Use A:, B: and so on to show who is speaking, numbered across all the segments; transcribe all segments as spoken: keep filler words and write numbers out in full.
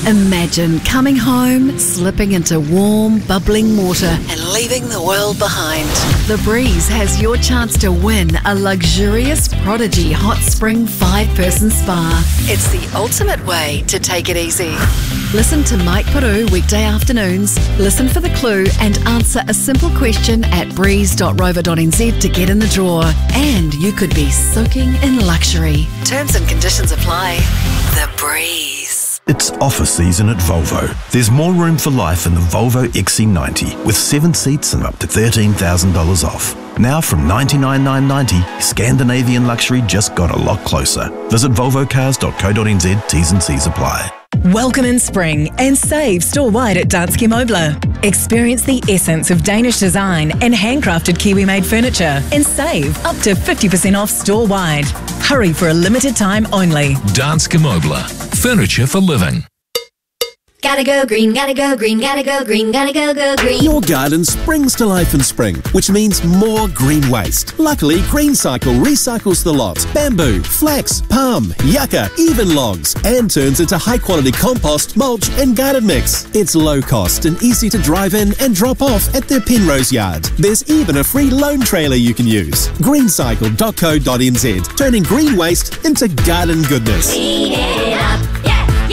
A: Imagine coming home, slipping into warm, bubbling water and leaving the world behind. The Breeze has your chance to win a luxurious Prodigy Hot Spring five-person spa. It's the ultimate way to take it easy. Listen to Mike Peru weekday afternoons, listen for the clue and answer a simple question at breeze dot rover dot n z to get in the draw. And you could be soaking in luxury. Terms and conditions apply. The Breeze.
B: It's offer season at Volvo. There's more room for life in the Volvo X C ninety with seven seats and up to thirteen thousand dollars off. Now from ninety-nine thousand nine hundred ninety, Scandinavian luxury just got a lot closer. Visit volvo cars dot co dot n z, T's and C's apply.
C: Welcome in spring and save store-wide at Danske Møbler. Experience the essence of Danish design and handcrafted Kiwi-made furniture and save up to fifty percent off store-wide. Hurry for a limited time only.
D: Danske Møbler. Furniture for living.
E: Gotta go green, gotta go green, gotta go green, gotta go go green.
F: Your garden springs to life in spring, which means more green waste. Luckily, Green Cycle recycles the lot. Bamboo, flax, palm, yucca, even logs, and turns into high-quality compost, mulch, and garden mix. It's low cost and easy to drive in and drop off at their Penrose yard. There's even a free loan trailer you can use. green cycle dot co dot n z, turning green waste into garden goodness.
E: Clean it up, yeah.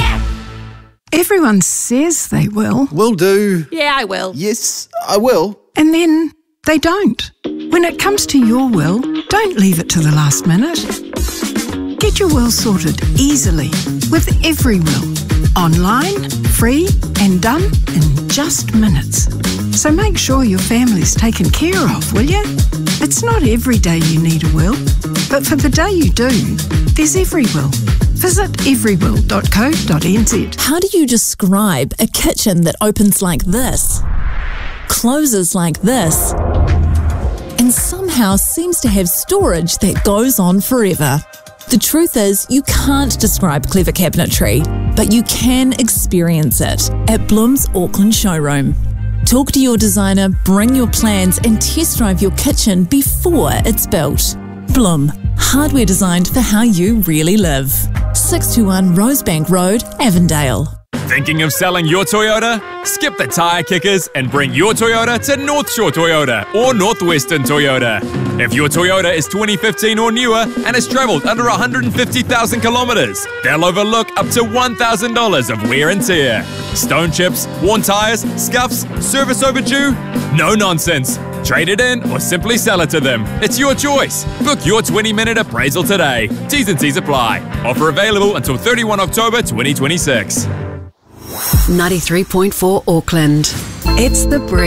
G: Everyone says they will.
H: Will do.
E: Yeah, I will.
H: Yes, I will.
G: And then they don't. When it comes to your will, don't leave it to the last minute. Get your will sorted easily with Every Will. Online, free and done in just minutes. So make sure your family's taken care of, will you? It's not every day you need a will, but for the day you do, there's Every Will. Visit every will dot co dot n z.
I: How do you describe a kitchen that opens like this, closes like this, and somehow seems to have storage that goes on forever? The truth is, you can't describe clever cabinetry, but you can experience it at Bloom's Auckland showroom. Talk to your designer, bring your plans, and test drive your kitchen before it's built. Bloom, hardware designed for how you really live. six two one Rosebank Road, Avondale.
J: Thinking of selling your Toyota? Skip the tyre kickers and bring your Toyota to North Shore Toyota or Northwestern Toyota. If your Toyota is twenty fifteen or newer and has travelled under one hundred fifty thousand kilometres, they'll overlook up to one thousand dollars of wear and tear. Stone chips, worn tyres, scuffs, service overdue? No nonsense. Trade it in or simply sell it to them. It's your choice. Book your twenty minute appraisal today. T's and C's apply. Offer available until thirty-first of October twenty twenty-six.
A: ninety-three point four Auckland. It's the Breeze.